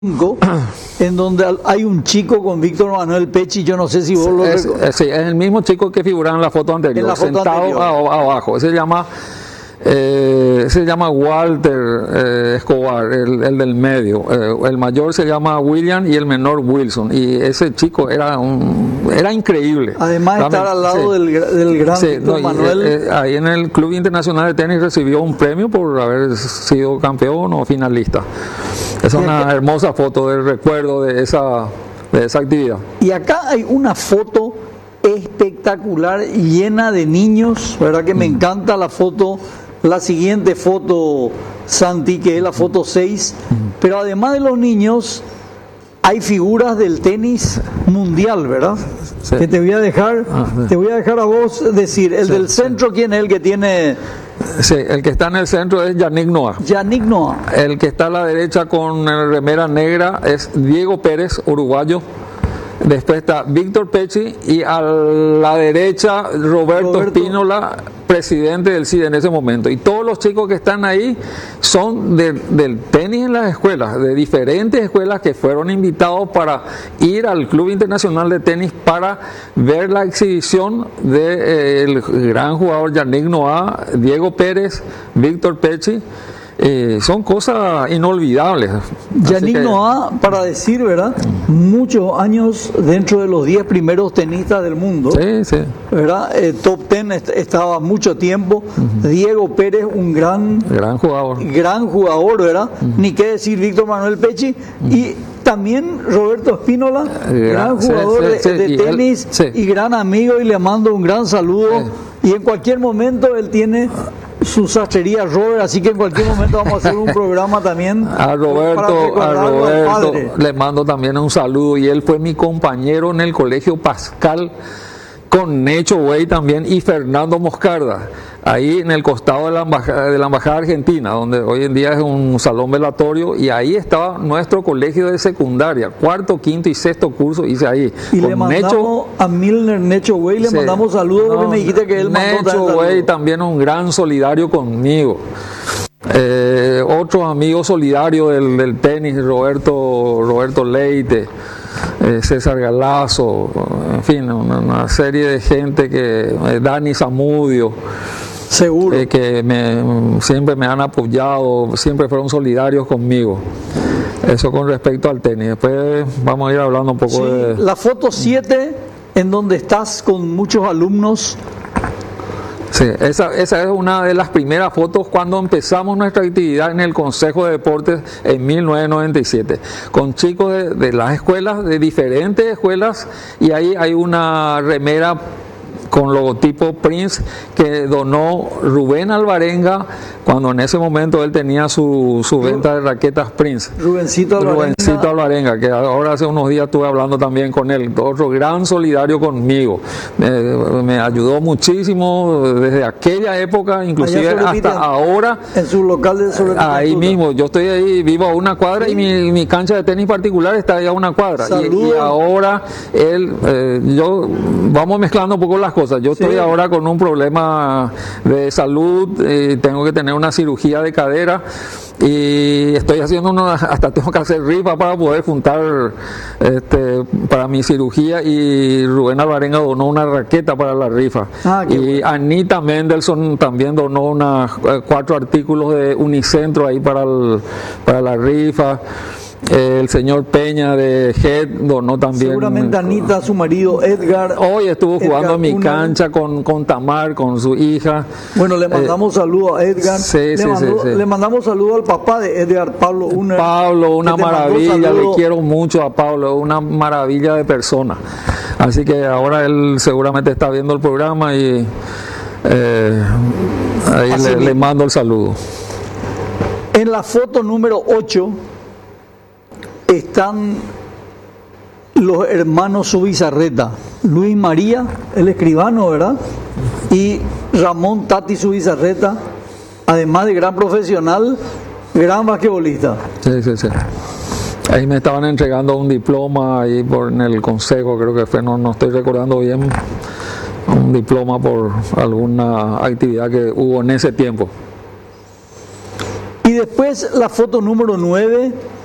en donde hay un chico con Víctor Manuel Pechi, yo no sé si vos lo recordás. Sí, es el mismo chico que figuraba en la foto anterior, En la foto sentado anterior. abajo. Se llama Walter Escobar, el del medio. El mayor se llama William y el menor Wilson. Y ese chico era increíble. Además de estar al lado del gran Víctor Manuel. Ahí en el Club Internacional de Tenis recibió un premio por haber sido campeón o finalista. Es una hermosa foto del recuerdo de esa actividad. Y acá hay una foto espectacular, llena de niños, ¿verdad? Que me encanta la foto, la siguiente foto, Santi, que es la foto 6. Pero además de los niños, hay figuras del tenis mundial, ¿verdad? Sí. Que te voy a dejar a vos decir. El del centro, ¿quién es el que tiene? Sí, el que está en el centro es Yannick Noah. Yannick Noah. El que está a la derecha con remera negra es Diego Pérez, uruguayo. Después está Víctor Pechi y a la derecha Roberto Espínola, presidente del CIDE en ese momento. Y todos los chicos que están ahí son del tenis en las escuelas, de diferentes escuelas que fueron invitados para ir al Club Internacional de Tenis para ver la exhibición del gran jugador Yannick Noah, Diego Pérez, Víctor Pechi. Son cosas inolvidables. Yannick Noah, para decir, ¿verdad? Muchos años dentro de los 10 primeros tenistas del mundo. Sí, sí. ¿Verdad? Top 10 estaba mucho tiempo. Diego Pérez, un gran jugador, ¿verdad? Ni qué decir Víctor Manuel Pechi. Y también Roberto Espínola, gran jugador de tenis y gran amigo, y le mando un gran saludo. Y en cualquier momento él tiene su sastrería Robert, así que en cualquier momento vamos a hacer un programa también. A Roberto le mando también un saludo, y él fue mi compañero en el Colegio Pascal con Necho Wey también y Fernando Moscarda, ahí en el costado de la embajada argentina, donde hoy en día es un salón velatorio, y ahí estaba nuestro colegio de secundaria, cuarto, quinto y sexto curso hice ahí. Y le mandamos a Milner Necho Wey, le mandamos saludos, porque me dijiste que él mandó Necho Wey también un gran solidario conmigo. Otros amigos solidarios del tenis, Roberto Leite, César Galazo, en fin, una serie de gente Dani Zamudio, seguro, que siempre me han apoyado, siempre fueron solidarios conmigo. Eso con respecto al tenis. Después vamos a ir hablando un poco de la foto 7, en donde estás con muchos alumnos. Sí, esa es una de las primeras fotos cuando empezamos nuestra actividad en el Consejo de Deportes en 1997, con chicos de las escuelas, de diferentes escuelas, y ahí hay una remera con logotipo Prince que donó Rubén Alvarenga cuando en ese momento él tenía su venta de raquetas Prince. Rubencito Alvarenga, que ahora hace unos días estuve hablando también con él, otro gran solidario conmigo. Me ayudó muchísimo desde aquella época, inclusive hasta ahora. En su local de Sobrepitian. Ahí mismo, yo estoy ahí, vivo a una cuadra, y mi cancha de tenis particular está ahí a una cuadra. Y ahora vamos mezclando un poco las cosas. Yo estoy ahora con un problema de salud, tengo que tener una cirugía de cadera, y estoy haciendo hasta tengo que hacer rifa para poder juntar para mi cirugía, y Rubén Alvarenga donó una raqueta para la rifa. Y Anita Mendelssohn también donó unos 4 artículos de Unicentro ahí para la rifa. El señor Peña de GED donó también. Seguramente Anita, su marido Edgar. Hoy estuvo jugando en mi cancha con Tamar, con su hija. Bueno, le mandamos saludos a Edgar. Le mandamos saludos al papá de Edgar, Pablo Uner. Pablo, una maravilla, le quiero mucho a Pablo, una maravilla de persona. Así que ahora él seguramente está viendo el programa, y ahí le mando el saludo. En la foto número 8 están los hermanos Zubizarreta, Luis María, el escribano, ¿verdad? Y Ramón Tati Zubizarreta, además de gran profesional, gran basquetbolista. Sí. Ahí me estaban entregando un diploma ahí en el consejo, creo que fue, no estoy recordando bien, un diploma por alguna actividad que hubo en ese tiempo. Y después la foto número 9